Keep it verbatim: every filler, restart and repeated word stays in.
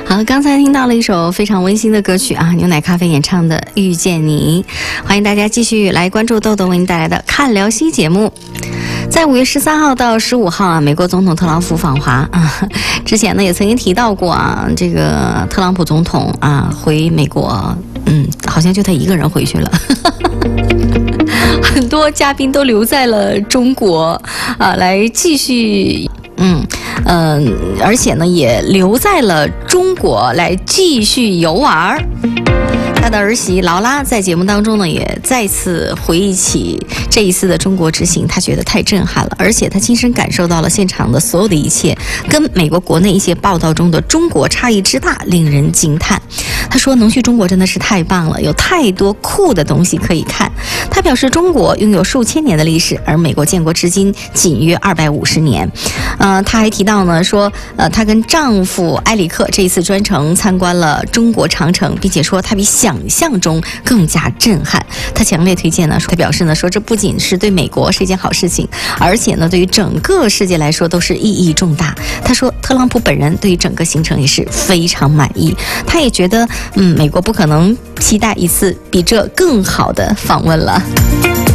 好，刚才听到了一首非常温馨的歌曲啊，牛奶咖啡演唱的《遇见你》。欢迎大家继续来关注豆豆为您带来的看辽西节目。在五月十三号到十五号啊，美国总统特朗普访华啊。之前呢也曾经提到过啊，这个特朗普总统啊回美国，嗯，好像就他一个人回去了。很多嘉宾都留在了中国啊，来继续。嗯嗯、呃，而且呢，也留在了中国来继续游玩。他的儿媳劳拉在节目当中呢，也再次回忆起这一次的中国之行，他觉得太震撼了，而且他亲身感受到了现场的所有的一切，跟美国国内一些报道中的中国差异之大，令人惊叹。他说能去中国真的是太棒了，有太多酷的东西可以看。他表示中国拥有数千年的历史，而美国建国至今仅约二百五十年。呃，他还提到呢，说呃，她跟丈夫埃里克这一次专程参观了中国长城，并且说他比想象中更加震撼。他强烈推荐呢，他表示呢，说这不仅是对美国是一件好事情，而且呢，对于整个世界来说都是意义重大。他说，特朗普本人对于整个行程也是非常满意，他也觉得，嗯，美国不可能期待一次比这更好的访问了。